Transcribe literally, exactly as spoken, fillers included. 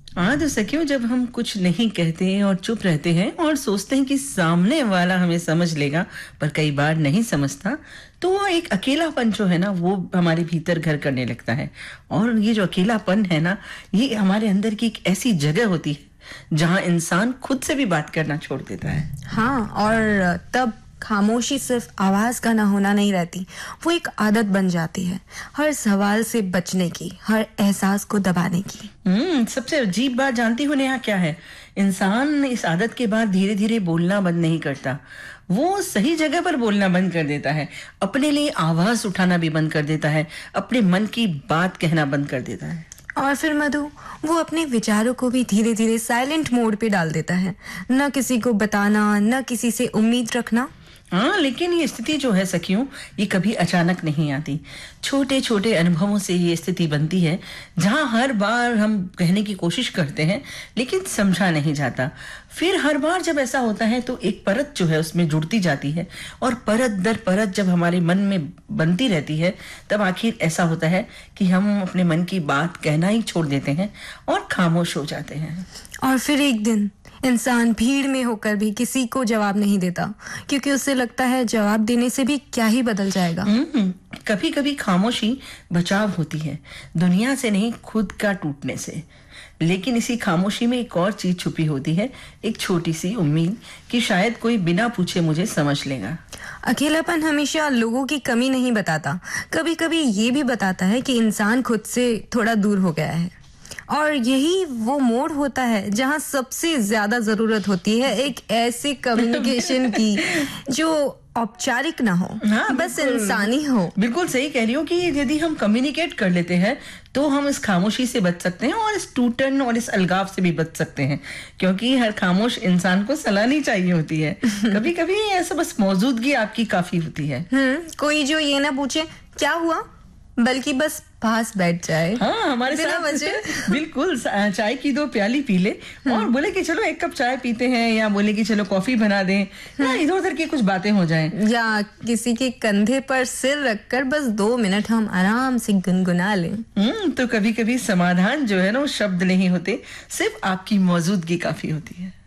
हाँ तो सखियों, जब हम कुछ नहीं कहते हैं और चुप रहते हैं और सोचते हैं कि सामने वाला हमें समझ लेगा, पर कई बार नहीं समझता, तो वो एक अकेलापन जो है ना वो हमारे भीतर घर करने लगता है। और ये जो अकेलापन है ना, ये हमारे अंदर की एक ऐसी जगह होती है जहां इंसान खुद से भी बात करना छोड़ देता है। हाँ, और तब खामोशी सिर्फ आवाज का ना होना नहीं रहती, वो एक आदत बन जाती है, हर सवाल से बचने की, हर एहसास को दबाने की। हम्म सबसे अजीब बात जानती हो नेहा क्या है? इंसान इस आदत के बाद धीरे धीरे बोलना बंद नहीं करता, वो सही जगह पर बोलना बंद कर देता है, अपने लिए आवाज उठाना भी बंद कर देता है, अपने मन की बात कहना बंद कर देता है। और फिर मधु, वो अपने विचारों को भी धीरे धीरे साइलेंट मोड पे डाल देता है, न किसी को बताना, न किसी से उम्मीद रखना। हाँ, लेकिन ये स्थिति जो है सखियों, ये कभी अचानक नहीं आती। छोटे छोटे अनुभवों से ये स्थिति बनती है, जहां हर बार हम कहने की कोशिश करते हैं लेकिन समझा नहीं जाता। फिर हर बार जब ऐसा होता है तो एक परत जो है उसमें जुड़ती जाती है, और परत दर परत जब हमारे मन में बनती रहती है, तब आखिर ऐसा होता है कि हम अपने मन की बात कहना ही छोड़ देते हैं और खामोश हो जाते हैं। और फिर एक दिन इंसान भीड़ में होकर भी किसी को जवाब नहीं देता, क्योंकि उसे लगता है जवाब देने से भी क्या ही बदल जाएगा। कभी कभी खामोशी बचाव होती है, दुनिया से नहीं, खुद का टूटने से। लेकिन इसी खामोशी में एक और चीज छुपी होती है, एक छोटी सी उम्मीद कि शायद कोई बिना पूछे मुझे समझ लेगा। अकेलापन हमेशा लोगों की कमी नहीं बताता, कभी कभी ये भी बताता है कि इंसान खुद से थोड़ा दूर हो गया है। और यही वो मोड़ होता है जहां सबसे ज्यादा जरूरत होती है एक ऐसे कम्युनिकेशन की जो औपचारिक ना हो, हाँ, बस इंसानी हो। बिल्कुल सही कह रही हो कि यदि हम कम्युनिकेट कर लेते हैं तो हम इस खामोशी से बच सकते हैं और इस टूटन और इस अलगाव से भी बच सकते हैं, क्योंकि हर खामोश इंसान को सलाह नहीं चाहिए होती है। कभी कभी ऐसा बस मौजूदगी आपकी काफी होती है। हम्म कोई जो ये ना पूछे क्या हुआ, बल्कि बस पास बैठ जाए। हाँ, हमारे साथ बिल्कुल चाय की दो प्याली पी ले और बोले कि चलो एक कप चाय पीते हैं, या बोले कि चलो कॉफी बना दें, या इधर उधर की कुछ बातें हो जाएं, या किसी के कंधे पर सिर रखकर बस दो मिनट हम आराम से गुनगुना लें। हम्म तो कभी कभी समाधान जो है ना वो शब्द नहीं होते, सिर्फ आपकी मौजूदगी काफी होती है।